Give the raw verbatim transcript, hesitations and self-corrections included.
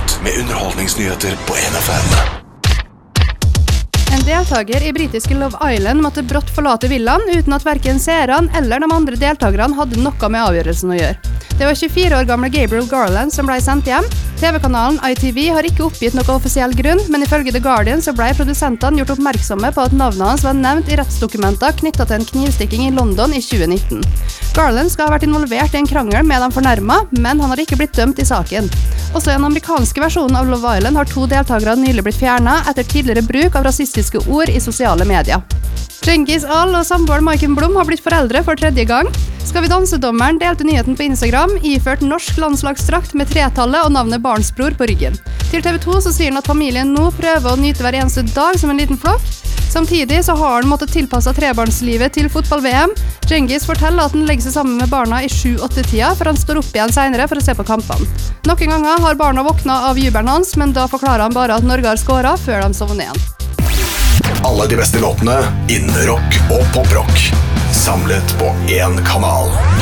natt med underholdningsnyheter på N F M. En deltaker i britiske Love Island måtte brått forlate villaen uten at hverken seerne eller de andre deltakerne hadde noe med avgjørelsen å gjøre. Det var tjuefire år gamle Gabriel Garland som ble sendt hjem. T V-kanalen I T V har ikke oppgitt noe offisiell grunn, men ifølge The Guardian så ble produsentene gjort oppmerksomme på at navnet hans var nevnt i rettsdokumenter knyttet til en knivstikking i London i tjue nitten. Garland skal ha vært involvert i en krangel med de fornærmet, men han har ikke blitt dømt i saken. Også i den amerikanske versjonen av Love Island har to deltakere nylig blitt fjernet etter tidligere bruk av rasistiske ord i sosiale medier. Cengiz Al og samboeren Maiken Blom har blitt foreldre for tredje gang. Skal vi danse-dommeren delte nyheten på Instagram, iført norsk landslagsdrakt med tretallet og navnet barnsbror på ryggen. Til T V to så sier han at familien nå prøver å nyte hver eneste dag som en liten flokk. Samtidig så har han måttet tilpasse trebarnslivet til fotball-V M. Cengiz forteller at han legger seg sammen med barna i sju åtte tida, for han står opp igjen senere for å se på kampene. Noen ganger har barna våknet av jubelen hans, men da forklarer han bare at Norge har skåret før de sovner igjen. Alle de beste låtene innen rock og poprock, samlet på én kanal.